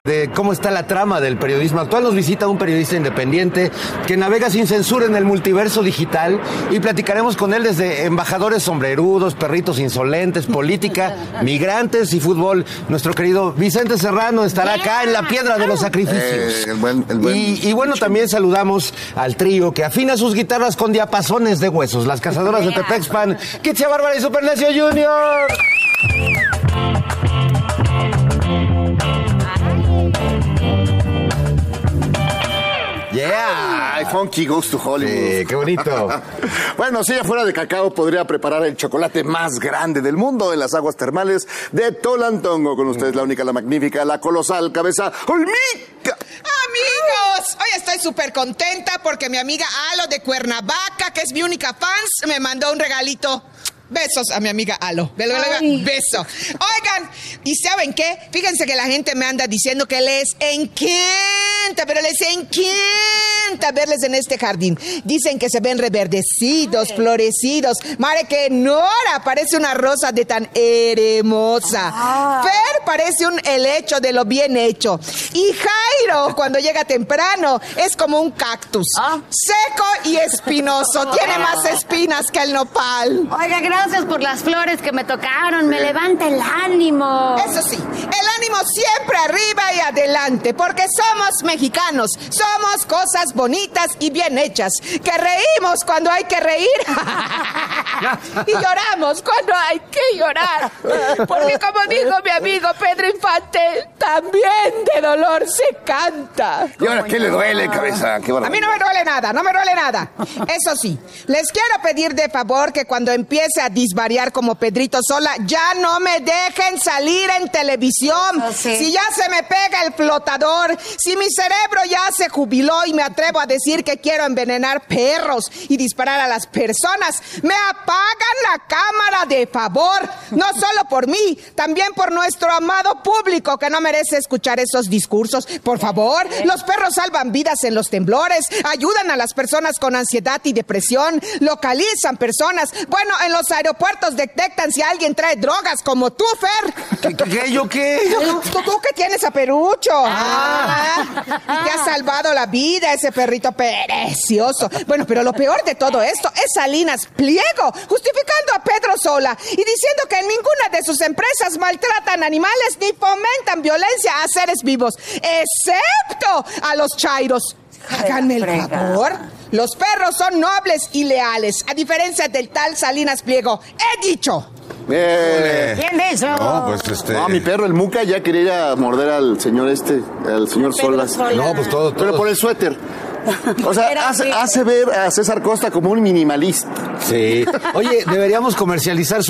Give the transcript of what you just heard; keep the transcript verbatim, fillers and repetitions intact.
de cómo está la trama del periodismo actual. Nos visita un periodista independiente que navega sin censura en el multiverso digital y platicaremos con él desde embajadores sombrerudos, perritos insolentes, política, migrantes y fútbol. Nuestro querido Vicente Serrano estará acá en la Piedra de los Sacrificios. Eh, el buen, el buen... Y, y bueno, también saludamos al trío que afina sus guitarras con diapasones de huesos, las cazadoras de Tepexpan, Kitsia Bárbara y Supernecio Junior. Yeah, ay, Funky Goes to Hollywood. Sí, qué bonito. Bueno, si ella fuera de cacao, podría preparar el chocolate más grande del mundo en las aguas termales de Tolantongo. Con ustedes, la única, la magnífica, la colosal cabeza Olmeca. Amigos, hoy estoy súper contenta porque mi amiga Alo de Cuernavaca, que es mi única fans, me mandó un regalito. Besos a mi amiga Alo. Beso. Oigan, ¿y saben qué? Fíjense que la gente me anda diciendo que les encanta, pero les encanta verles en este jardín. Dicen que se ven reverdecidos, florecidos. Mare que Nora parece una rosa de tan hermosa. Ah. Fer parece un helecho de lo bien hecho. Y Jairo, cuando llega temprano, es como un cactus. Ah. Seco y espinoso. Tiene más espinas que el nopal. Oiga, gracias. Gracias por las flores que me tocaron, me levanta el ánimo. Eso sí, el ánimo siempre arriba y adelante, porque somos mexicanos, somos cosas bonitas y bien hechas, que reímos cuando hay que reír y lloramos cuando hay que llorar, porque como dijo mi amigo Pedro Infante, también de dolor se canta. ¿Y ahora qué le duele, cabeza? Qué a mí no me duele nada, no me duele nada. Eso sí, les quiero pedir de favor que cuando empiece a disvariar como Pedrito Sola, ya no me dejen salir en televisión. Oh, sí. Si ya se me pega el flotador, si mi cerebro ya se jubiló y me atrevo a decir que quiero envenenar perros y disparar a las personas, me apagan la cámara de favor. No solo por mí, también por nuestro amado público que no merece escuchar esos discursos. Por favor, los perros salvan vidas en los temblores, ayudan a las personas con ansiedad y depresión, localizan personas. Bueno, en los aeropuertos detectan si alguien trae drogas, como tú, Fer. ¿Qué? qué ¿Yo qué? Tú, tú que tienes a Perucho. Ah. Y te ha salvado la vida ese perrito precioso. Bueno, pero lo peor de todo esto es Salinas Pliego, justificando a Pedro Sola y diciendo que en ninguna de sus empresas maltratan animales ni fomentan violencia a seres vivos, excepto a los chairos. Háganme el favor. Los perros son nobles y leales, a diferencia del tal Salinas Pliego. ¡He dicho! Eh, ¿Quién es eso? No, pues este... No, mi perro, el Muca, ya quería ir a morder al señor este, al señor Solas. Sola. No, pues todo, todo. Pero por el suéter. O sea, hace, hace ver a César Costa como un minimalista. Sí. Oye, deberíamos comercializar su